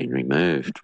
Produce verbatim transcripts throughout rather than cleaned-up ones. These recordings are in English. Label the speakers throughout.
Speaker 1: been removed.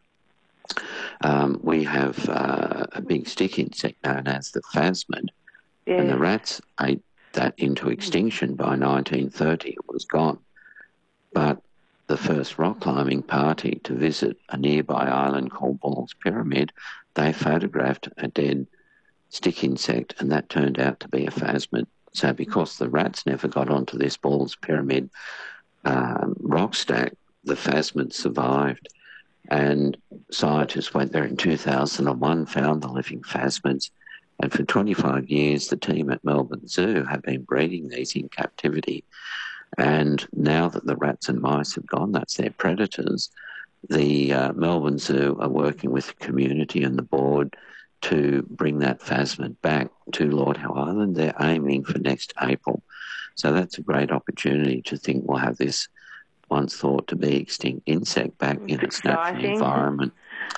Speaker 1: Um, we have uh, a big stick insect known as the phasmid,
Speaker 2: Yes.
Speaker 1: and the rats ate that into extinction by nineteen thirty. It was gone. But the first rock climbing party to visit a nearby island called Ball's Pyramid, they photographed a dead stick insect, and that turned out to be a phasmid. So because the rats never got onto this Ball's Pyramid um, rock stack, the phasmid survived. And scientists went there in two thousand one, found the living phasmids, and for twenty-five years the team at Melbourne Zoo have been breeding these in captivity. And now that the rats and mice have gone, that's their predators, the uh, Melbourne Zoo are working with the community and the board to bring that phasmid back to Lord Howe Island. They're aiming for next April. So that's a great opportunity to think we'll have this once thought to be extinct insect back in its natural environment.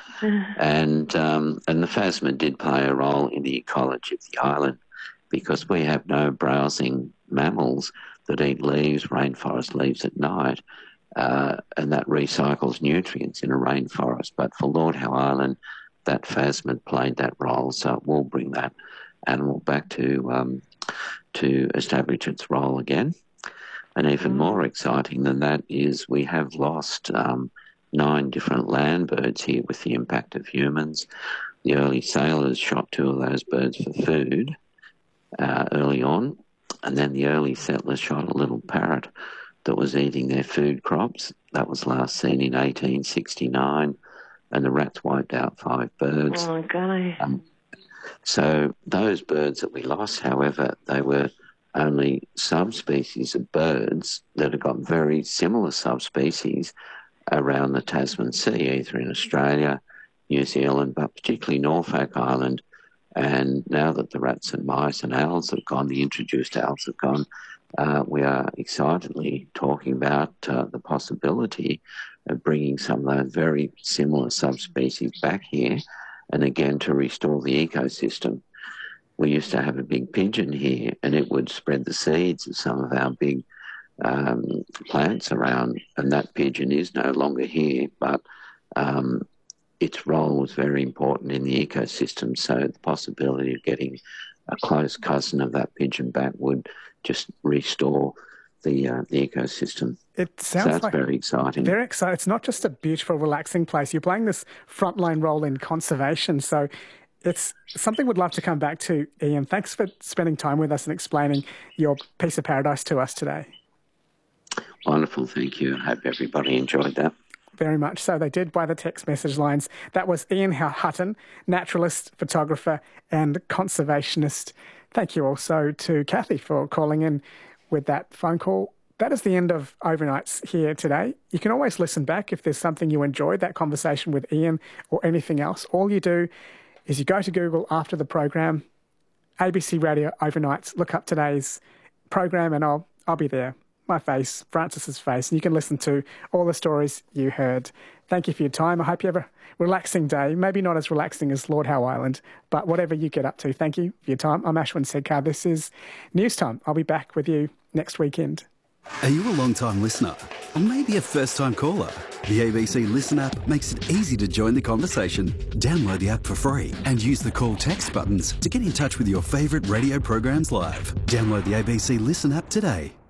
Speaker 1: And um, and the phasmid did play a role in the ecology of the island, because we have no browsing mammals that eat leaves, rainforest leaves at night, uh, and that recycles nutrients in a rainforest. But for Lord Howe Island, that phasmid played that role, so it will bring that animal back to um, to establish its role again. And even more exciting than that is we have lost um, nine different land birds here with the impact of humans. The early sailors shot two of those birds for food uh, early on, and then the early settlers shot a little parrot that was eating their food crops. That was last seen in eighteen sixty-nine, and the rats wiped out five birds.
Speaker 2: Oh, my God.
Speaker 1: Um, so those birds that we lost, however, they were only subspecies of birds that have got very similar subspecies around the Tasman Sea, either in Australia, New Zealand, but particularly Norfolk Island. And now that the rats and mice and owls have gone, the introduced owls have gone, uh, we are excitedly talking about uh, the possibility of bringing some of those very similar subspecies back here, and again to restore the ecosystem. We used to have a big pigeon here, and it would spread the seeds of some of our big um, plants around, and that pigeon is no longer here, but um, its role was very important in the ecosystem, so the possibility of getting a close cousin of that pigeon back would just restore the uh, the ecosystem.
Speaker 3: It sounds
Speaker 1: so that's
Speaker 3: like
Speaker 1: very exciting.
Speaker 3: Very exciting. It's not just a beautiful, relaxing place. You're playing this frontline role in conservation, so it's something we'd love to come back to. Ian, thanks for spending time with us and explaining your piece of paradise to us today.
Speaker 1: Wonderful, thank you. I hope everybody enjoyed that.
Speaker 3: Very much so. They did by the text message lines. That was Ian Hutton, naturalist, photographer and conservationist. Thank you also to Kathy for calling in with that phone call. That is the end of Overnights here today. You can always listen back if there's something you enjoyed, that conversation with Ian or anything else. All you do is you go to Google after the program, A B C Radio Overnights, look up today's program and I'll I'll be there. My face, Francis's face, and you can listen to all the stories you heard. Thank you for your time. I hope you have a relaxing day. Maybe not as relaxing as Lord Howe Island, but whatever you get up to, thank you for your time. I'm Ashwin Sedkar. This is News Time. I'll be back with you next weekend.
Speaker 4: Are you a long-time listener? Or maybe a first-time caller? The A B C Listen app makes it easy to join the conversation. Download the app for free and use the call text buttons to get in touch with your favourite radio programs live. Download the A B C Listen app today.